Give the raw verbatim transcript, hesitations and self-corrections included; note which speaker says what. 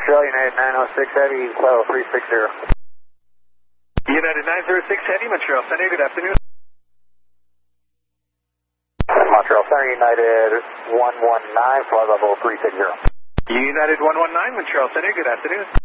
Speaker 1: Montreal United nine oh six Heavy, level three six zero.
Speaker 2: United nine oh six Heavy, Montreal Center, good afternoon.
Speaker 1: Montreal Center United one one nine, flight level three six zero.
Speaker 2: United one one nine, Montreal Center, good afternoon.